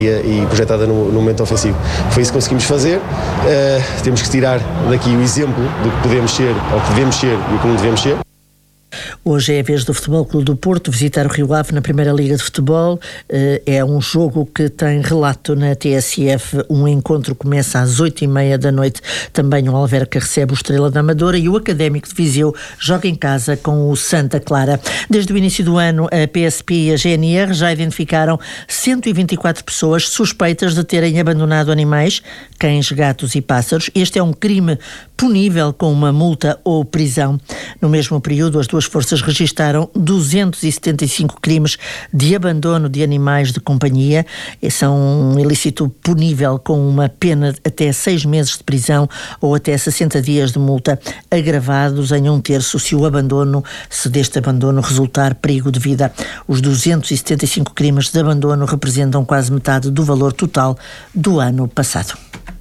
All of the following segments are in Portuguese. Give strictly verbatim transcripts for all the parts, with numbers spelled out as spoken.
e projetada no, no momento ofensivo. Foi isso que conseguimos fazer. Uh, temos que tirar daqui o exemplo do que podemos ser, ou que devemos ser e o que não devemos ser. Hoje é a vez do Futebol Clube do Porto visitar o Rio Ave na Primeira Liga de Futebol. É um jogo que tem relato na T S F. Um encontro começa às oito e meia da noite. Também o Alverca recebe o Estrela da Amadora e o Académico de Viseu joga em casa com o Santa Clara. Desde o início do ano, a P S P e a G N R já identificaram cento e vinte e quatro pessoas suspeitas de terem abandonado animais, cães, gatos e pássaros. Este é um crime punível com uma multa ou prisão. No mesmo período, as duas forças registaram duzentos e setenta e cinco crimes de abandono de animais de companhia. Esse é um ilícito punível com uma pena de até seis meses de prisão ou até sessenta dias de multa, agravados em um terço se o abandono, se deste abandono resultar perigo de vida. Os duzentos e setenta e cinco crimes de abandono representam quase metade do valor total do ano passado.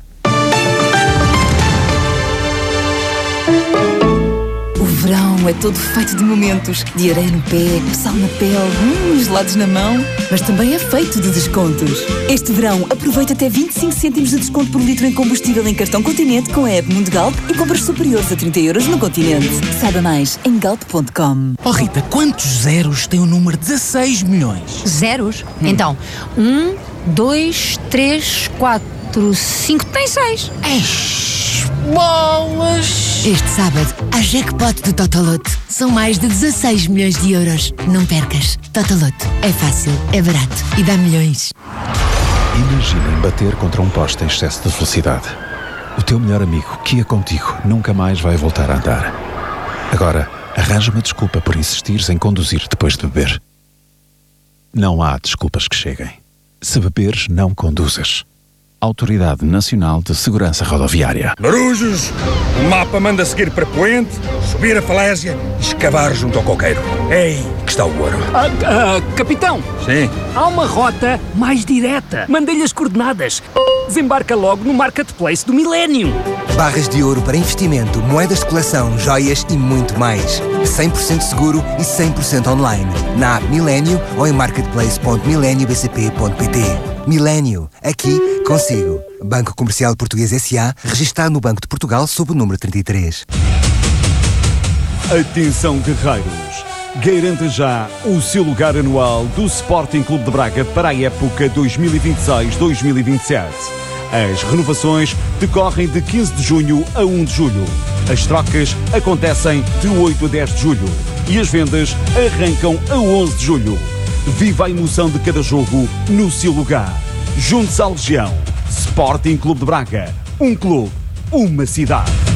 O verão é todo feito de momentos, de areia no pé, sal na pele, hum, gelados na mão, mas também é feito de descontos. Este verão aproveita até vinte e cinco cêntimos de desconto por litro em combustível em cartão Continente com a app Mundo Galp e compras superiores a trinta euros no Continente. Saiba mais em galp ponto com. Oh Rita, quantos zeros tem o número dezasseis milhões? Zeros? Hum. Então, um, dois, três, quatro, cinco, tem seis. Eish, bolas! Este sábado, há jackpot do Totoloto. São mais de dezasseis milhões de euros. Não percas. Totoloto. É fácil, é barato e dá milhões. Imaginem bater contra um poste em excesso de velocidade. O teu melhor amigo, que ia contigo, nunca mais vai voltar a andar. Agora, arranja uma desculpa por insistires em conduzir depois de beber. Não há desculpas que cheguem. Se beberes, não conduzas. Autoridade Nacional de Segurança Rodoviária. Marujos, o mapa manda seguir para Poente, subir a falésia e escavar junto ao coqueiro. Ei, que está o ouro. Ah, ah, capitão. Sim? Há uma rota mais direta. Mandei-lhe as coordenadas. Desembarca logo no Marketplace do Milénio. Barras de ouro para investimento, moedas de coleção, joias e muito mais. cem por cento seguro e cem por cento online. Na app Milénio ou em marketplace ponto milenio b c p ponto p t. Milénio, aqui consigo. Banco Comercial Português S A, registado no Banco de Portugal sob o número trinta e três. Atenção, guerreiros! Garanta já o seu lugar anual do Sporting Clube de Braga para a época dois mil e vinte e seis dois mil e vinte e sete. As renovações decorrem de quinze de junho a um de julho. As trocas acontecem de oito a dez de julho. E as vendas arrancam a onze de julho. Viva a emoção de cada jogo no seu lugar. Junte-se à Legião. Sporting Clube de Braga. Um clube, uma cidade.